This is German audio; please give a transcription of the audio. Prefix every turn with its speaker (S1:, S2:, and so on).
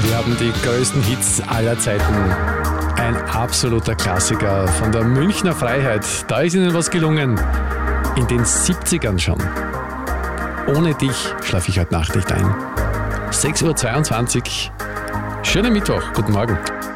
S1: Wir haben die größten Hits aller Zeiten. Ein absoluter Klassiker von der Münchner Freiheit. Da ist Ihnen was gelungen. In den 70ern schon. Ohne dich schlafe ich heute Nacht nicht ein. 6.22 Uhr. Schönen Mittwoch. Guten Morgen.